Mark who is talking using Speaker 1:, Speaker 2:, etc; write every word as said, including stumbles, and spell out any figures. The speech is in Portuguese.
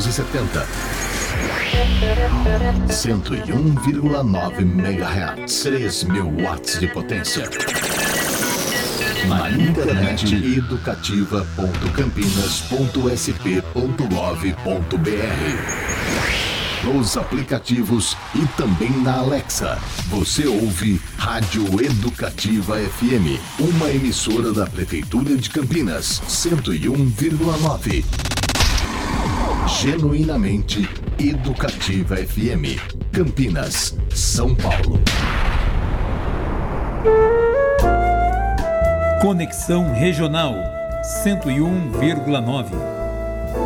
Speaker 1: quinhentos e setenta. cento e um vírgula nove megahertz, três mil watts de potência. Na internet educativa ponto campinas ponto s p ponto gov ponto b r. Nos aplicativos e também na Alexa. Você ouve Rádio Educativa F M, uma emissora da Prefeitura de Campinas, cento e um vírgula nove. Genuinamente Educativa F M, Campinas, São Paulo.
Speaker 2: Conexão Regional cento e um vírgula nove.